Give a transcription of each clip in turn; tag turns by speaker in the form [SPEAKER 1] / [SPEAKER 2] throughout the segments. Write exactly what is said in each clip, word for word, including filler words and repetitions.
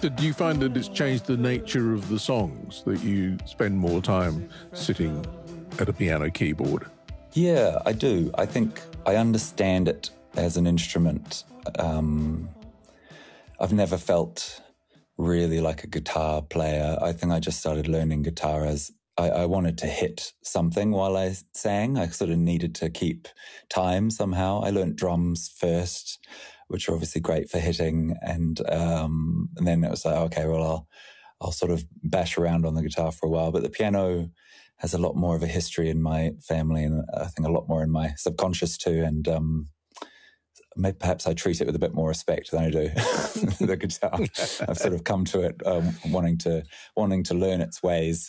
[SPEAKER 1] So do you find that it's changed the nature of the songs, that you spend more time sitting at a piano keyboard?
[SPEAKER 2] Yeah, I do. I think I understand it as an instrument. Um, I've never felt really like a guitar player. I think I just started learning guitar as I, I wanted to hit something while I sang. I sort of needed to keep time somehow. I learned drums first, which are obviously great for hitting. And, um, and then it was like, okay, well, I'll, I'll sort of bash around on the guitar for a while. But the piano has a lot more of a history in my family, and I think a lot more in my subconscious too. And, um, maybe perhaps I treat it with a bit more respect than I do the guitar. I've sort of come to it um, wanting to wanting to learn its ways.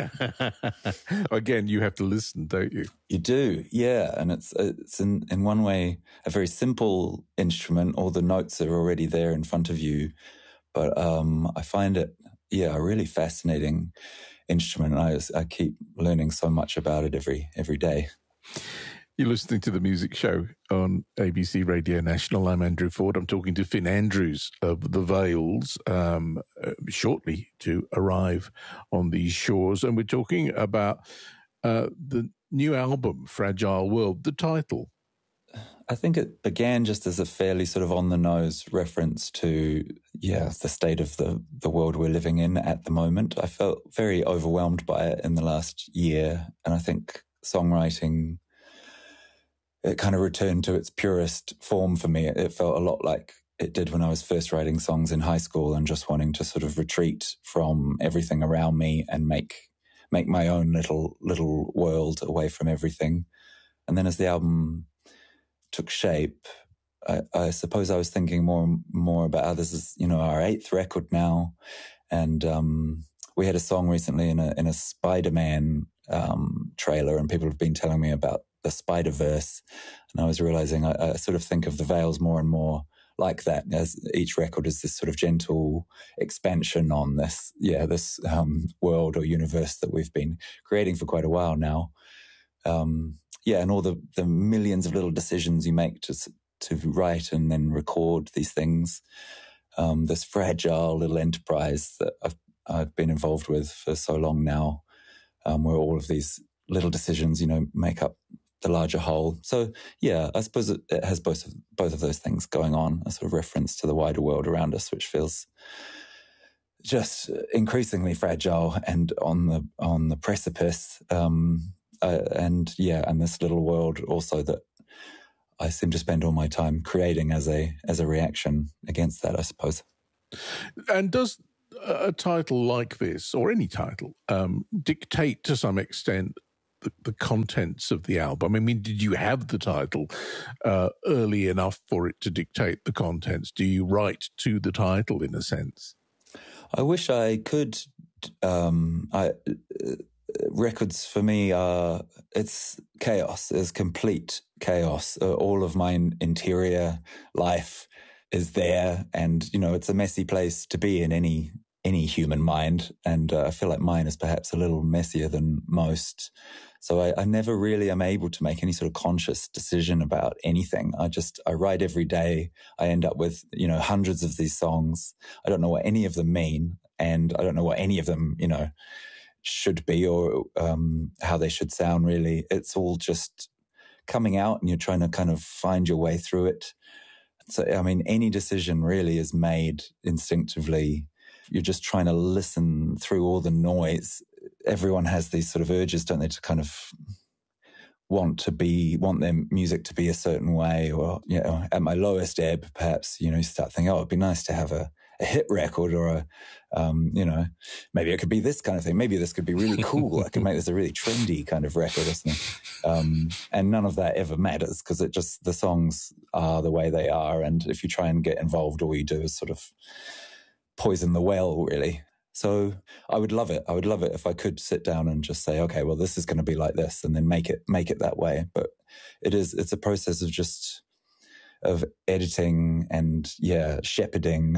[SPEAKER 1] Again, you have to listen, don't you?
[SPEAKER 2] You do, yeah. And it's it's in, in one way a very simple instrument. All the notes are already there in front of you. But um, I find it, yeah, a really fascinating instrument. And I, I keep learning so much about it every every day.
[SPEAKER 1] You're listening to The Music Show on A B C Radio National. I'm Andrew Ford. I'm talking to Finn Andrews of The Veils, um, uh, shortly to arrive on these shores. And we're talking about uh, the new album, Fragile World, the title.
[SPEAKER 2] I think it began just as a fairly sort of on-the-nose reference to, yeah, the state of the, the world we're living in at the moment. I felt very overwhelmed by it in the last year. And I think songwriting, it kind of returned to its purest form for me. It felt a lot like it did when I was first writing songs in high school and just wanting to sort of retreat from everything around me and make make my own little little world away from everything. And then as the album took shape, I, I suppose I was thinking more and more about how this is, you know, our eighth record now. And um, we had a song recently in a in a Spider-Man um, trailer, and people have been telling me about the Spider-Verse. And I was realizing I, I sort of think of the Veils more and more like that, as each record is this sort of gentle expansion on this, yeah, this um, world or universe that we've been creating for quite a while now. Um, yeah, and all the, the millions of little decisions you make to to write and then record these things. Um, this fragile little enterprise that I've, I've been involved with for so long now, um, where all of these little decisions, you know, make up the larger whole. So, yeah, I suppose it, it has both of, both of those things going on, a sort of reference to the wider world around us, which feels just increasingly fragile and on the on the precipice. Um, uh, and, yeah, and this little world also that I seem to spend all my time creating as a as a reaction against that, I suppose.
[SPEAKER 1] And does a title like this, or any title, um, dictate to some extent the, the contents of the album? I mean, did you have the title uh, early enough for it to dictate the contents? Do you write to the title in a sense?
[SPEAKER 2] I wish I could. Um, I, uh, records for me are, it's chaos, it's complete chaos. Uh, all of my interior life is there, and, you know, it's a messy place to be in any any human mind, and uh, I feel like mine is perhaps a little messier than most. So I, I never really am able to make any sort of conscious decision about anything. I just, I write every day. I end up with, you know, hundreds of these songs. I don't know what any of them mean, and I don't know what any of them, you know, should be, or um, how they should sound, really. It's all just coming out, and you're trying to kind of find your way through it. So, I mean, any decision really is made instinctively. You're just trying to listen through all the noise. Everyone has these sort of urges, don't they, to kind of want to be, want their music to be a certain way, or, you know, at my lowest ebb, perhaps, you know, you start thinking, oh, it'd be nice to have a, a hit record, or a, um, you know, maybe it could be this kind of thing. Maybe this could be really cool. I could make this a really trendy kind of record or something. Um, and none of that ever matters, because it just, the songs are the way they are. And if you try and get involved, all you do is sort of poison the well, really. So I would love it. I would love it if I could sit down and just say, okay, well, this is going to be like this, and then make it, make it that way. But it is, it's a process of just, of editing and, yeah, shepherding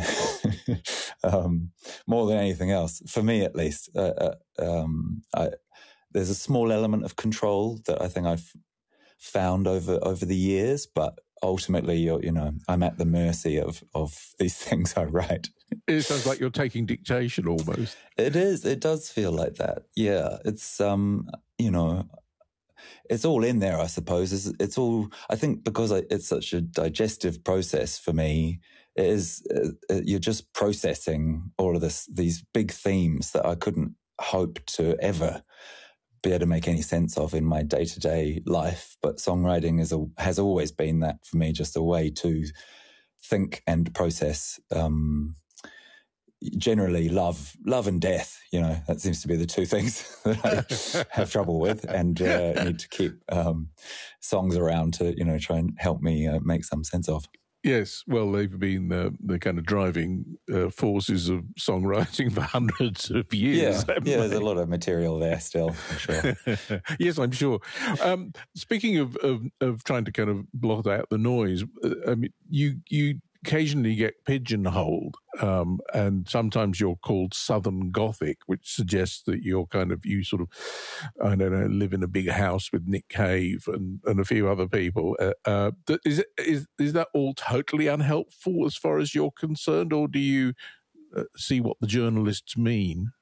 [SPEAKER 2] um, more than anything else, for me at least. Uh, uh, um, I, there's a small element of control that I think I've found over over the years, but ultimately, you're, you know, I'm at the mercy of, of these things I write.
[SPEAKER 1] It sounds like you're taking dictation almost.
[SPEAKER 2] It is. It does feel like that. Yeah. It's, um, you know, it's all in there, I suppose. It's, it's all, I think because I, it's such a digestive process for me, it is, uh, you're just processing all of this, these big themes that I couldn't hope to ever be able to make any sense of in my day-to-day life. But songwriting is a, has always been that for me, just a way to think and process, um, generally love, love and death. You know, that seems to be the two things that I have trouble with, and uh, need to keep um, songs around to, you know, try and help me uh, make some sense of.
[SPEAKER 1] Yes, well, they've been the, the kind of driving uh, forces of songwriting for hundreds of years.
[SPEAKER 2] Yeah, yeah there's a lot of material there still, I'm sure.
[SPEAKER 1] Yes, I'm sure. Um, speaking of, of of trying to kind of blot out the noise, uh, I mean, you you occasionally get pigeonholed, um, and sometimes you're called Southern Gothic, which suggests that you're kind of, you sort of, I don't know, live in a big house with Nick Cave and, and a few other people. Uh, uh, is, it, is, is that all totally unhelpful as far as you're concerned, or do you uh, see what the journalists mean?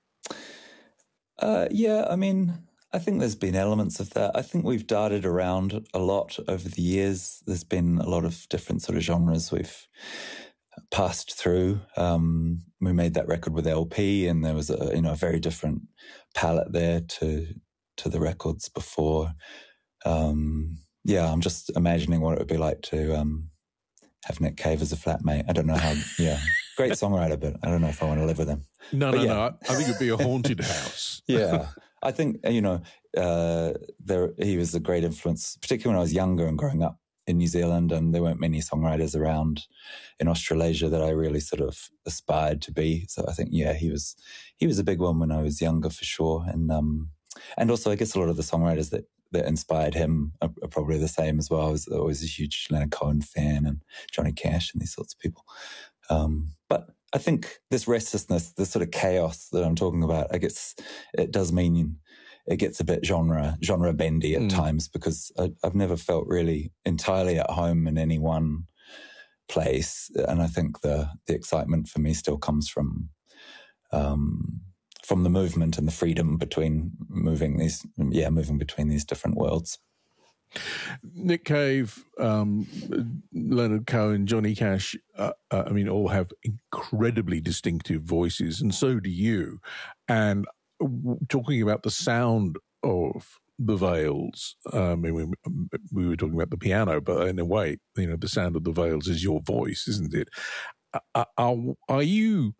[SPEAKER 2] Uh, yeah, I mean, I think there's been elements of that. I think we've darted around a lot over the years. There's been a lot of different sort of genres we've passed through. Um, we made that record with L P, and there was a, you know, a very different palette there to to the records before. Um, yeah, I'm just imagining what it would be like to um, have Nick Cave as a flatmate. I don't know how. Yeah, great songwriter, but I don't know if I want to live with him.
[SPEAKER 1] No,
[SPEAKER 2] but
[SPEAKER 1] no,
[SPEAKER 2] yeah.
[SPEAKER 1] no. I think it'd be a haunted house.
[SPEAKER 2] Yeah. I think, you know, uh, there he was a great influence, particularly when I was younger and growing up in New Zealand, and there weren't many songwriters around in Australasia that I really sort of aspired to be. So I think, yeah, he was he was a big one when I was younger for sure. And um, and also, I guess a lot of the songwriters that, that inspired him are, are probably the same as well. I was always a huge Leonard Cohen fan, and Johnny Cash and these sorts of people. Um, but I think this restlessness, this sort of chaos that I'm talking about, I guess it does mean it gets a bit genre genre bendy at mm. times, because I, I've never felt really entirely at home in any one place, and I think the the excitement for me still comes from um, from the movement and the freedom between moving these yeah moving between these different worlds.
[SPEAKER 1] Nick Cave, um, Leonard Cohen, Johnny Cash, uh, uh, I mean, all have incredibly distinctive voices, and so do you. And w- talking about the sound of the Veils, um, I mean, we, we were talking about the piano, but in a way, you know, the sound of the Veils is your voice, isn't it? Uh, are, are you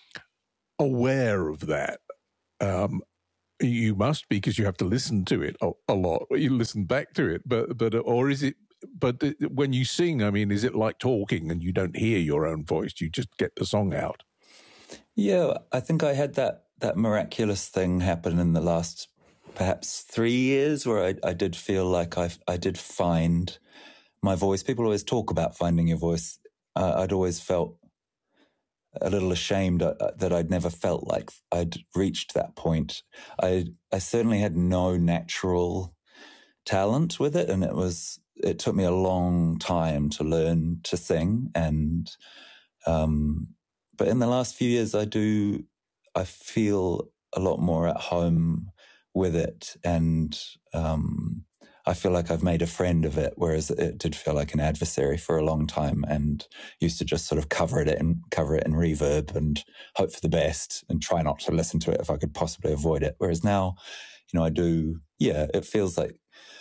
[SPEAKER 1] aware of that? Um You must, because you have to listen to it a, a lot. You listen back to it, but but or is it? But when you sing, I mean, is it like talking and you don't hear your own voice? You just get the song out.
[SPEAKER 2] Yeah, I think I had that that miraculous thing happen in the last perhaps three years, where I, I did feel like I I did find my voice. People always talk about finding your voice. Uh, I'd always felt a little ashamed that I'd never felt like I'd reached that point. I I certainly had no natural talent with it, and it was it took me a long time to learn to sing. And um, but in the last few years, I do I feel a lot more at home with it, and um, I feel like I've made a friend of it, whereas it did feel like an adversary for a long time, and used to just sort of cover it in cover it in reverb and hope for the best and try not to listen to it if I could possibly avoid it. Whereas now, you know, I do, yeah, it feels like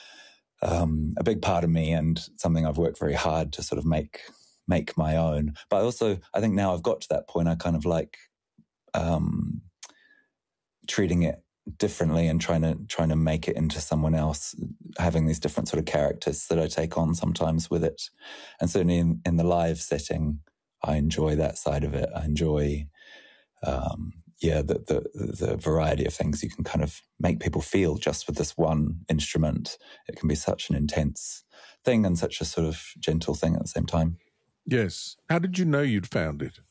[SPEAKER 2] um, a big part of me and something I've worked very hard to sort of make make my own. But I also, I think now I've got to that point, I kind of like um, treating it differently and trying to trying to make it into someone else, having these different sort of characters that I take on sometimes with it. And certainly in, in the live setting, I enjoy that side of it. I enjoy, um, yeah, the, the the variety of things you can kind of make people feel just with this one instrument. It can be such an intense thing and such a sort of gentle thing at the same time.
[SPEAKER 1] Yes. How did you know you'd found it?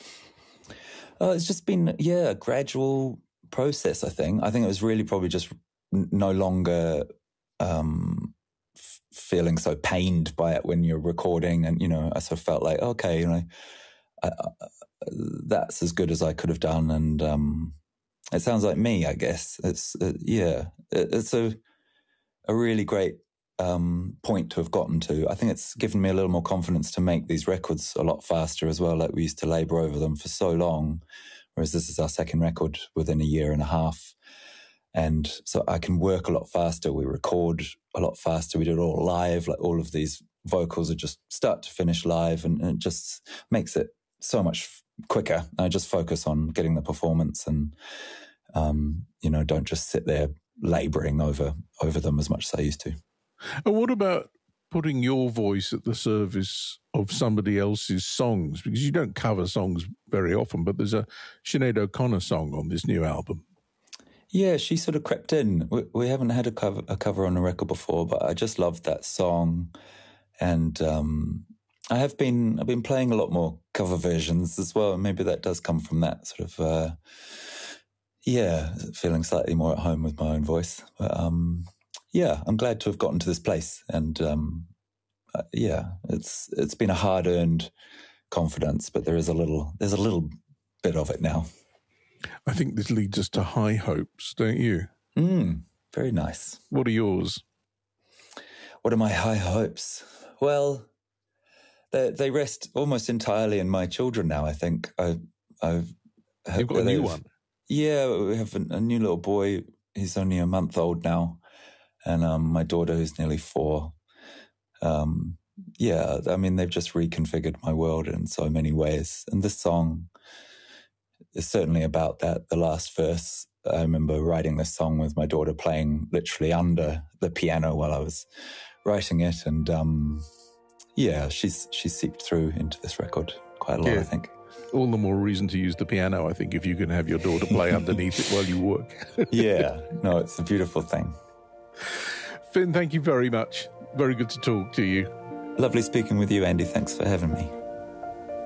[SPEAKER 2] Uh, it's just been, yeah, a gradual process, I think. I think it was really probably just n- no longer um, f- feeling so pained by it when you're recording. And, you know, I sort of felt like, okay, you know, I, I, that's as good as I could have done. And um, it sounds like me, I guess. It's, uh, yeah, it, it's a, a really great um, point to have gotten to. I think it's given me a little more confidence to make these records a lot faster as well. Like, we used to labor over them for so long, whereas this is our second record within a year and a half. And so I can work a lot faster. We record a lot faster. We do it all live. Like, all of these vocals are just start to finish live, and, and it just makes it so much quicker. I just focus on getting the performance, and, um, you know, don't just sit there laboring over, over them as much as I used to.
[SPEAKER 1] And what about putting your voice at the service of somebody else's songs? Because you don't cover songs very often, but there's a Sinead O'Connor song on this new album.
[SPEAKER 2] Yeah, she sort of crept in. We, we haven't had a cover, a cover on a record before, but I just loved that song. And um, I have been, I've been playing a lot more cover versions as well. And maybe that does come from that sort of, uh, yeah, feeling slightly more at home with my own voice. But um, yeah, I'm glad to have gotten to this place. And um, uh, yeah, it's it's been a hard-earned confidence, but there is a little, there's a little bit of it now.
[SPEAKER 1] I think this leads us to high hopes, don't you?
[SPEAKER 2] Mm, very nice.
[SPEAKER 1] What are yours?
[SPEAKER 2] What are my high hopes? Well, they they rest almost entirely in my children now, I think. I, I've
[SPEAKER 1] You've got a new one?
[SPEAKER 2] Yeah, we have a, a new little boy. He's only a month old now. And um, my daughter, who's nearly four. Um, yeah, I mean, they've just reconfigured my world in so many ways. And this song is certainly about that. The last verse, I remember writing this song with my daughter playing literally under the piano while I was writing it. And um, yeah, she's she's seeped through into this record quite a lot,
[SPEAKER 1] yeah.
[SPEAKER 2] I think.
[SPEAKER 1] All the more reason to use the piano, I think, if you can have your daughter play underneath it while you work.
[SPEAKER 2] Yeah, no, it's a beautiful thing.
[SPEAKER 1] Finn, thank you very much. Very good to talk to you.
[SPEAKER 2] Lovely speaking with you, Andy. Thanks for having me.